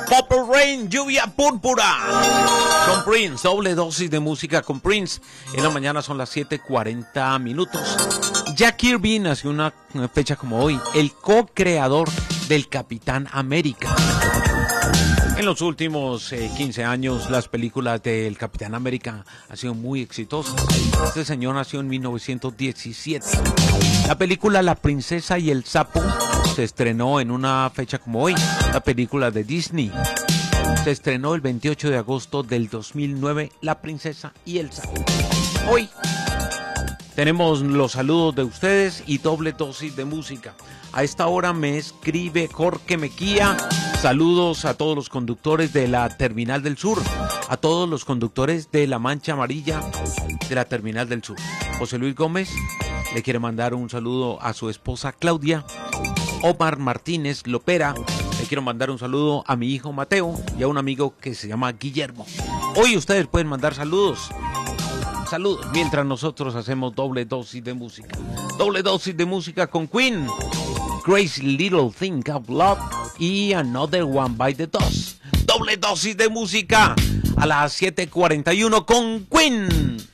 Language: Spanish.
Purple Rain, lluvia púrpura. Con Prince, doble dosis de música con Prince. En la mañana son las 7:40 minutos. Jack Kirby nació una fecha como hoy, el co-creador del Capitán América. En los últimos 15 años, las películas del Capitán América han sido muy exitosas. Este señor nació en 1917. La película La Princesa y el Sapo se estrenó en una fecha como hoy. La película de Disney se estrenó el 28 de agosto del 2009, La Princesa y el Sapo. Hoy tenemos los saludos de ustedes y doble dosis de música. A esta hora me escribe Jorge Mequía. Saludos a todos los conductores de la Terminal del Sur, a todos los conductores de la Mancha Amarilla de la Terminal del Sur. José Luis Gómez le quiere mandar un saludo a su esposa Claudia. Omar Martínez Lopera, le quiero mandar un saludo a mi hijo Mateo y a un amigo que se llama Guillermo. Hoy ustedes pueden mandar saludos. Saludos, mientras nosotros hacemos doble dosis de música. Doble dosis de música con Queen, Crazy Little Thing of Love y Another One by the Dust. Doble dosis de música a las 7:41 con Queen.